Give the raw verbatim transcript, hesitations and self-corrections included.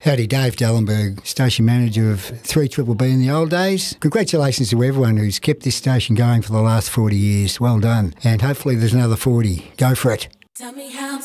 Howdy, Dave Dallenberg, station manager of three B B in the old days. Congratulations to everyone who's kept this station going for the last forty years. Well done. And hopefully there's another forty. Go for it. Tell me how